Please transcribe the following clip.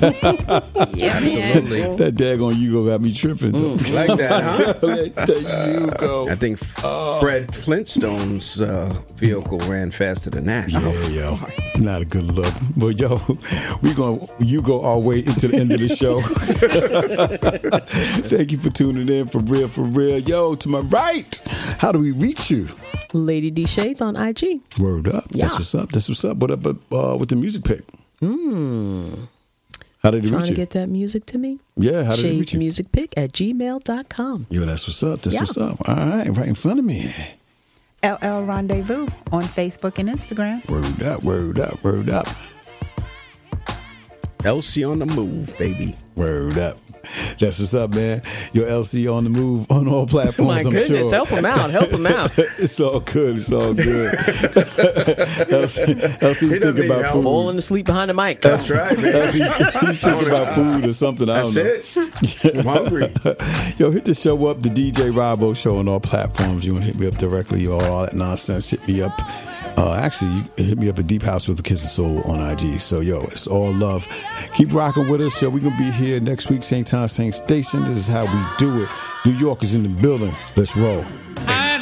Yeah, Absolutely. That daggone Yugo got me tripping. Though. Like that, huh? Like that Yugo. I think Fred Flintstone's vehicle ran faster than that. Yeah, yo, not a good look. But yo, you go our way into the end of the show. Thank you for tuning in, for real. Yo, to my right, how do we reach you? Lady D Shades on IG. Word up. Yeah. That's what's up. What up with the music pick? How did he Trying reach to you? get that music to me? Yeah, how did he reach you? ShadesMusicPick@gmail.com. Yo, that's what's up. What's up. All right, right in front of me. LL Rendezvous on Facebook and Instagram. Word up. LC on the move, baby. Word up. That's what's up, man. Your LC on the move on all platforms, My I'm goodness, sure. help him out. It's all good. LC's thinking about food. Falling asleep behind the mic. That's right, man. He's thinking about food or something. I don't know. That's it. I'm hungry. Yo, hit the show up, the DJ Rabo Show on all platforms. You want to hit me up directly or all that nonsense, hit me up. Actually, you hit me up at Deep House with the Kiss of Soul on IG. So, yo, it's all love. Keep rocking with us. Yo, we're going to be here next week, same time, same station. This is how we do it. New York is in the building. Let's roll.